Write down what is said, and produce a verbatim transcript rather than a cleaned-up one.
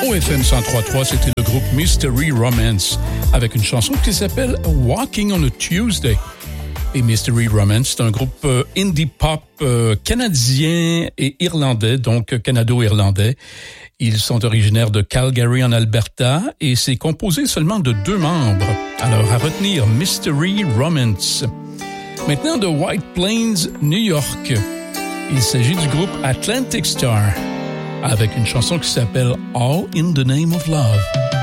Au F M cent trois point trois, c'était le groupe Mystery Romance avec une chanson qui s'appelle Walking on a Tuesday. Et Mystery Romance, c'est un groupe euh, indie pop euh, canadien et irlandais, donc euh, canado-irlandais. Ils sont originaires de Calgary en Alberta et c'est composé seulement de deux membres. Alors à retenir, Mystery Romance. Maintenant de White Plains, New York. Il s'agit du groupe Atlantic Star avec une chanson qui s'appelle All in the Name of Love.